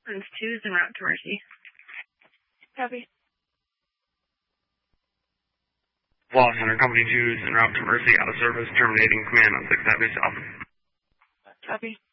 Lens 2 is en route to Mercy. Copy. Law Center, Company 2 is en route to Mercy, out of service, terminating command on 6 Avenue South. Copy.